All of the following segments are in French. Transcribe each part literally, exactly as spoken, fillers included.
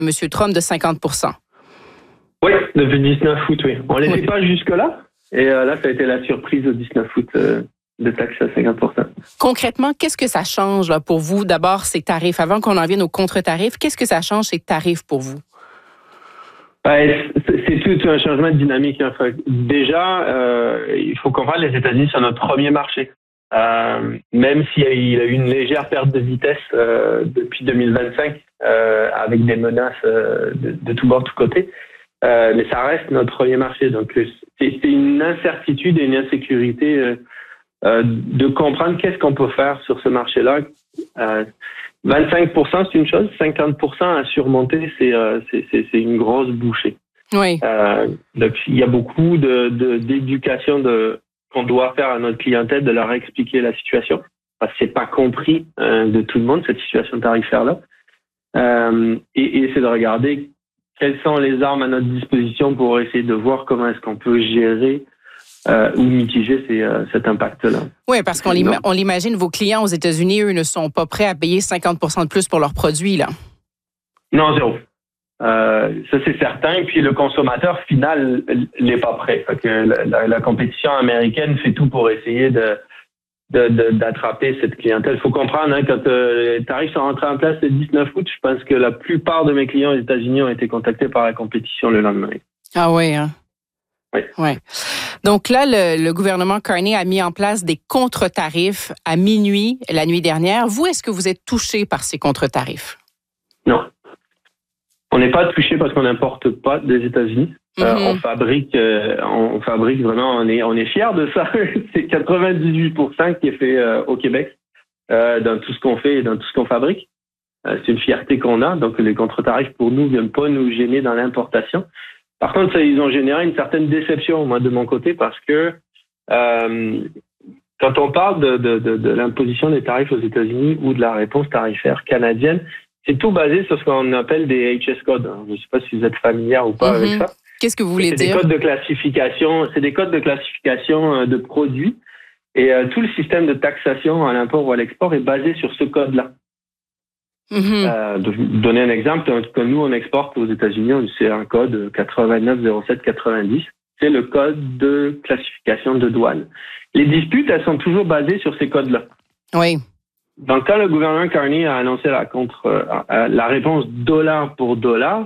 M. Trump de cinquante pour cent. Oui, depuis le dix-neuf août, oui. On n'était Oui. pas jusque-là. Et euh, là, ça a été la surprise au dix-neuf août euh, de taxe à cinquante pour cent. Concrètement, qu'est-ce que ça change là, pour vous? D'abord, ces tarifs. Avant qu'on en vienne aux contre-tarifs, qu'est-ce que ça change, ces tarifs, pour vous? Ben, c'est, c'est tout un changement de dynamique. Hein. Fait, déjà, euh, il faut comprendre que les États-Unis sont notre premier marché. Euh, même s'il y a, il a eu une légère perte de vitesse euh, depuis deux mille vingt-cinq, euh, avec des menaces euh, de, de tous bords, de tous côtés, euh, mais ça reste notre premier marché. Donc, c'est, c'est une incertitude et une insécurité euh, euh, de comprendre qu'est-ce qu'on peut faire sur ce marché-là. Euh, vingt-cinq pour cent, c'est une chose. cinquante pour cent à surmonter, c'est, euh, c'est, c'est, c'est une grosse bouchée. Oui. Euh, donc, il y a beaucoup de, de, d'éducation de, qu'on doit faire à notre clientèle, de leur expliquer la situation. Parce que c'est pas compris euh, de tout le monde, cette situation tarifaire-là. Euh, et, et c'est de regarder quelles sont les armes à notre disposition pour essayer de voir comment est-ce qu'on peut gérer Euh, ou mitiger ces, euh, cet impact-là. Oui, parce qu'on l'im- on l'imagine, vos clients aux États-Unis, eux, ne sont pas prêts à payer cinquante pour cent de plus pour leurs produits, là. Non, zéro. Euh, ça, c'est certain. Et puis, le consommateur final n'est pas prêt. Fait que la, la, la compétition américaine fait tout pour essayer de, de, de, d'attraper cette clientèle. Il faut comprendre, hein, quand euh, les tarifs sont rentrés en place le dix-neuf août, je pense que la plupart de mes clients aux États-Unis ont été contactés par la compétition le lendemain. Ah oui, hein? Oui. Ouais. Donc là, le, le gouvernement Carney a mis en place des contre-tarifs à minuit la nuit dernière. Vous, est-ce que vous êtes touché par ces contre-tarifs? Non. On n'est pas touché parce qu'on n'importe pas des États-Unis. Mm-hmm. Euh, on fabrique, euh, on fabrique vraiment, on est, on est fiers de ça. C'est quatre-vingt-dix-huit pour cent qui est fait euh, au Québec euh, dans tout ce qu'on fait et dans tout ce qu'on fabrique. Euh, c'est une fierté qu'on a. Donc les contre-tarifs pour nous viennent pas nous gêner dans l'importation. Par contre, ça, ils ont généré une certaine déception, moi, de mon côté, parce que euh, quand on parle de, de, de, de l'imposition des tarifs aux États-Unis ou de la réponse tarifaire canadienne, c'est tout basé sur ce qu'on appelle des H S codes. Je ne sais pas si vous êtes familière ou pas mm-hmm. avec ça. Qu'est-ce que vous voulez c'est dire? C'est des codes de classification, c'est des codes de classification de produits. Et euh, tout le système de taxation à l'import ou à l'export est basé sur ce code-là. Mm-hmm. Euh, de vous donner un exemple, en tout cas, nous, on exporte aux États-Unis, c'est un code quatre-vingt-neuf zéro sept quatre-vingt-dix. C'est le code de classification de douane. Les disputes, elles sont toujours basées sur ces codes-là. Oui. Donc, quand le gouvernement Carney a annoncé la, contre, euh, la réponse dollar pour dollar,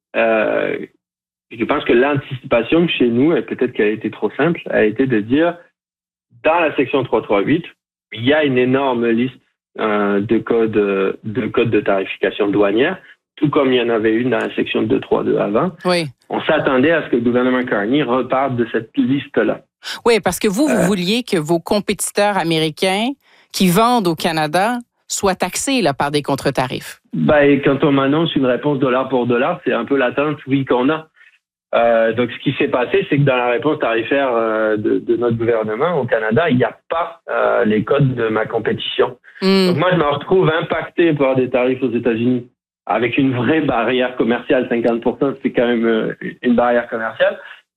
euh, je pense que l'anticipation chez nous, et peut-être qu'elle a été trop simple, a été de dire, dans la section trois cent trente-huit, il y a une énorme liste Euh, de codes de code de tarification douanière, tout comme il y en avait une dans la section deux cent trente-deux avant. Oui. On s'attendait à ce que le gouvernement Carney reparte de cette liste-là. Oui, parce que vous, vous euh, vouliez que vos compétiteurs américains qui vendent au Canada soient taxés là, par des contre-tarifs. Ben, quand on m'annonce une réponse dollar pour dollar, c'est un peu l'attente, oui, qu'on a. Euh, donc, ce qui s'est passé, c'est que dans la réponse tarifaire euh, de, de notre gouvernement au Canada, il n'y a pas euh, les codes de ma compétition. Mm. Donc, moi, je me retrouve impacté par des tarifs aux États-Unis avec une vraie barrière commerciale. cinquante pour cent, c'est quand même euh, une barrière commerciale.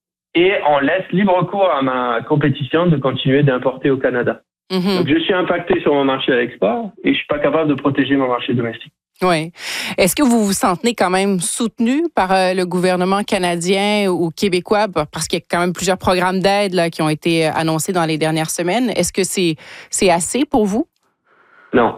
Et on laisse libre cours à ma compétition de continuer d'importer au Canada. Mm-hmm. Donc, je suis impacté sur mon marché à l'export et je suis pas capable de protéger mon marché domestique. Oui. Est-ce que vous vous sentez quand même soutenu par euh, le gouvernement canadien ou québécois? Parce qu'il y a quand même plusieurs programmes d'aide là, qui ont été annoncés dans les dernières semaines. Est-ce que c'est, c'est assez pour vous? Non.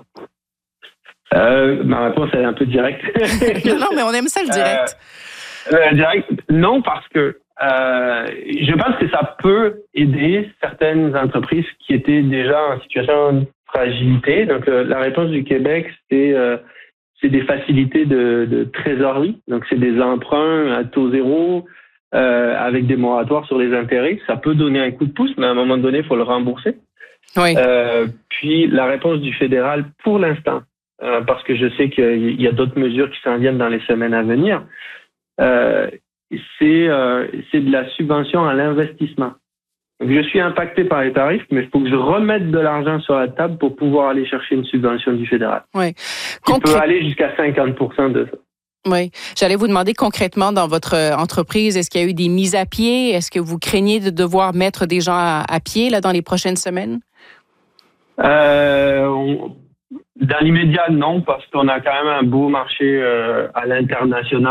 Euh, ma réponse est un peu directe. non, non, mais on aime ça le direct. Euh, le direct, non, parce que euh, je pense que ça peut aider certaines entreprises qui étaient déjà en situation de fragilité. Donc, euh, la réponse du Québec, c'est... Euh, c'est des facilités de, de trésorerie. Donc, c'est des emprunts à taux zéro euh, avec des moratoires sur les intérêts. Ça peut donner un coup de pouce, mais à un moment donné, il faut le rembourser. Oui. Euh, puis, la réponse du fédéral, pour l'instant, euh, parce que je sais qu'il y a d'autres mesures qui s'en viennent dans les semaines à venir, euh, c'est, euh, c'est de la subvention à l'investissement. Donc, je suis impacté par les tarifs, mais il faut que je remette de l'argent sur la table pour pouvoir aller chercher une subvention du fédéral. Oui. Qui Concré- peut aller jusqu'à cinquante pour cent de ça. Oui. J'allais vous demander concrètement dans votre entreprise, est-ce qu'il y a eu des mises à pied? Est-ce que vous craignez de devoir mettre des gens à, à pied là, dans les prochaines semaines? Euh, on, dans l'immédiat, non, parce qu'on a quand même un beau marché euh, à l'international.